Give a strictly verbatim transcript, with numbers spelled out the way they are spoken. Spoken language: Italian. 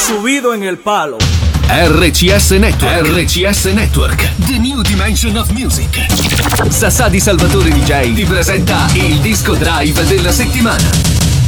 subido en el palo. R C S Network. R C S Network. The New Dimension of Music. Sassà di Salvatore D J ti presenta il disco drive della settimana.